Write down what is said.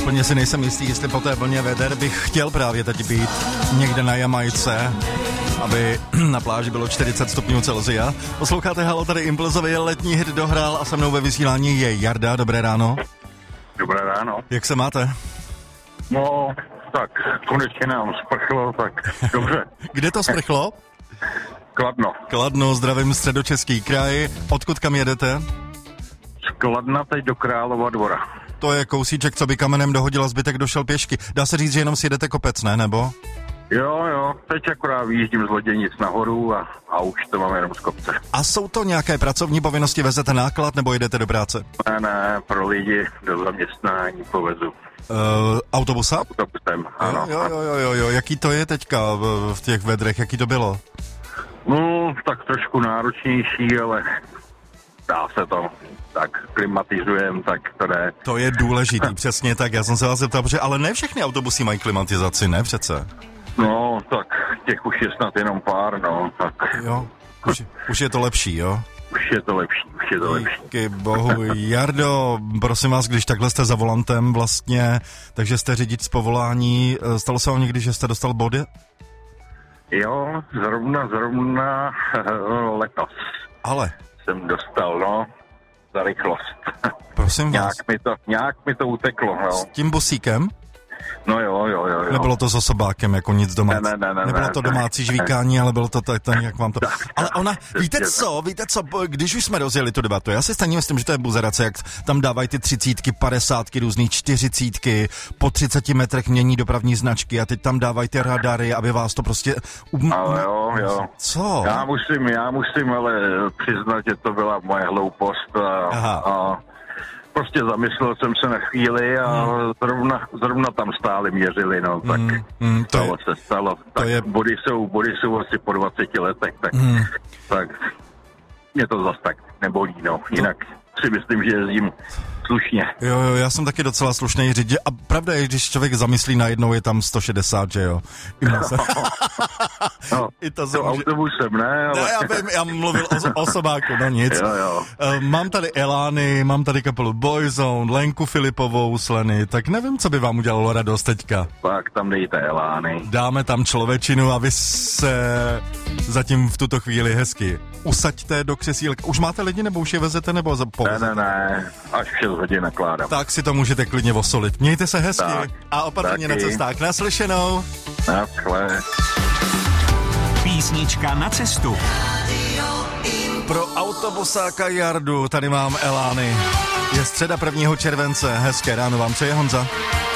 úplně si nejsem jistý, jestli po té vlně veder bych chtěl právě teď být někde na Jamajce, aby na pláži bylo 40 stupňů Celsia. Posloucháte Halo, tady Impulzovi, letní hit dohrál a se mnou ve vysílání je Jarda. Dobré ráno. Dobré ráno. Jak se máte? No, tak konečně nám sprchlo, tak dobře. Kde to sprchlo? Kladno. Kladno, zdravím, Středočeský kraj. Odkud kam jedete? Z Kladna teď do Králova Dvora. To je kousíček, co by kamenem dohodil a zbytek došel pěšky. Dá se říct, že jenom si jedete kopec, ne? Nebo? Jo, teď akorát vyjíždím z Loděnic nahoru a už to máme jenom z kopce. A jsou to nějaké pracovní povinnosti, vezete náklad nebo jedete do práce? Ne, pro lidi do zaměstnání povezu. Autobusa? Autobusem, ano. Jo, jaký to je teďka v těch vedrech, jaký to bylo? No, tak trošku náročnější, ale dá se to. Tak klimatizujem, tak to ne. To je důležitý, přesně tak. Já jsem se vás zeptal, protože ale ne všechny autobusy mají klimatizaci, ne přece? No, tak těch už je snad jenom pár, no, tak. Jo, už je to lepší, jo? Už je to lepší. Díky bohu. Jardo, prosím vás, když takhle jste za volantem vlastně, takže jste řidič z povolání, stalo se vám někdy, že jste dostal body? Jo, zrovna letos. Ale? Jsem dostal, no, za rychlost. Prosím vás. Nějak mi to uteklo, no. S tím busíkem? No jo. Nebylo to s osobákem, jako nic domácí. Ne. Nebylo to domácí žvíkání, ale bylo to tak, jak vám to... Ale ona, víte co, když už jsme rozjeli tu debatu, já si stejně myslím, že to je buzerace, jak tam dávají ty 30, 50, různý 40, po 30 metrech mění dopravní značky a teď tam dávají ty radary, aby vás to prostě... Ale jo. Co? Já musím ale přiznat, že to byla moje hloupost a prostě zamyslel jsem se na chvíli a zrovna tam stáli, měřili, no, tak se stalo. Tak body jsou asi po 20 letech, tak mě to zas tak nebolí, no, jinak si myslím, že jezdím slušně. Jo, já jsem taky docela slušný řidič a pravda je, když člověk zamyslí najednou, je tam 160, že jo? I to autobusem, ne? Ale... Ne, já mluvil o osobáku, no nic. Jo. Mám tady Elány, mám tady kapelu Boyzone, Lenku Filipovou z Leny, tak nevím, co by vám udělalo radost teďka. Tak tam dejte Elány. Dáme tam člověčinu a vy se zatím v tuto chvíli hezky usaďte do křesílka. Už máte lidi, nebo už je vezete, nebo Ne, až 6 hodin nakládám. Tak si to můžete klidně osolit. Mějte se hezky a opatrně taky. na cestách. Naslyšenou. Naschle. Písnička na cestu. Pro autobusáka Jardu tady mám Elány. Je středa 1. července. Hezké ráno vám přeje Honza.